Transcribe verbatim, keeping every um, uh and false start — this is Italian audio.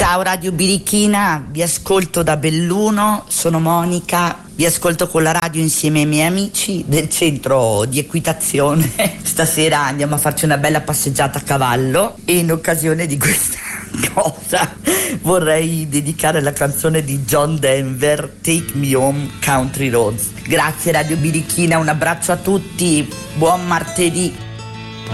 Ciao Radio Birichina, vi ascolto da Belluno, sono Monica, vi ascolto con la radio insieme ai miei amici del centro di equitazione. Stasera andiamo a farci una bella passeggiata a cavallo e in occasione di questa cosa vorrei dedicare la canzone di John Denver, Take Me Home Country Roads. Grazie Radio Birichina, un abbraccio a tutti, buon martedì.